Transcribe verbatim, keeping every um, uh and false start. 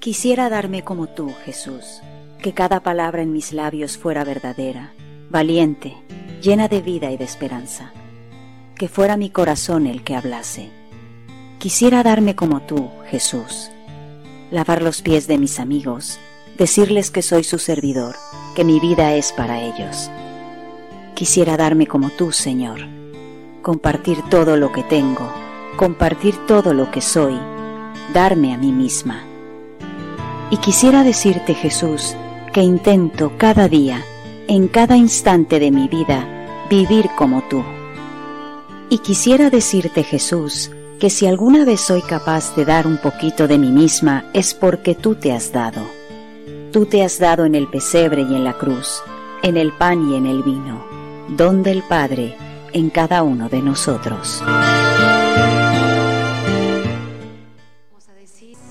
Quisiera darme como tú, Jesús, que cada palabra en mis labios fuera verdadera, valiente, llena de vida y de esperanza, que fuera mi corazón el que hablase. Quisiera darme como tú, Jesús, lavar los pies de mis amigos, decirles que soy su servidor, que mi vida es para ellos. Quisiera darme como tú, Señor, compartir todo lo que tengo, compartir todo lo que soy, darme a mí misma. Y quisiera decirte, Jesús, que intento cada día, en cada instante de mi vida, vivir como tú. Y quisiera decirte, Jesús, que si alguna vez soy capaz de dar un poquito de mí misma es porque tú te has dado. Tú te has dado en el pesebre y en la cruz, en el pan y en el vino, don del Padre en cada uno de nosotros.